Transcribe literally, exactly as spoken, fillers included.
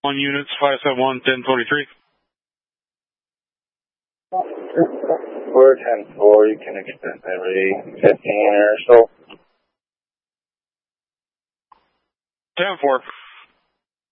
One units, five seven one, ten forty-three. We're ten four, you can extend every fifteen or so. ten four.